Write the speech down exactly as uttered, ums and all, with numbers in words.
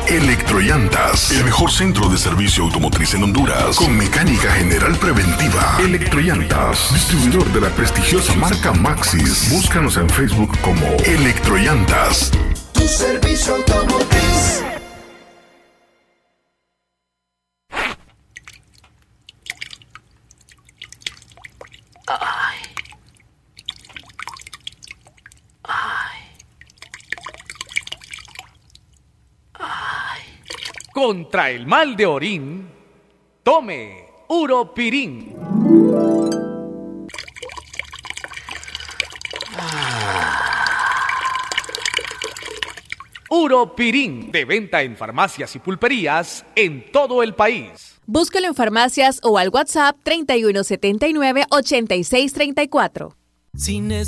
Electrollantas, el mejor centro de servicio automotriz en Honduras, con mecánica general preventiva. Electrollantas, distribuidor de la prestigiosa marca Maxxis. Búscanos en Facebook como Electrollantas. Tu servicio automotriz. Ay. Ay. Ay. Contra el mal de orín, tome Uropirín. Uropirín, de venta en farmacias y pulperías en todo el país. Búscalo en farmacias o al WhatsApp treinta y uno setenta y nueve ochenta y seis treinta y cuatro. Sin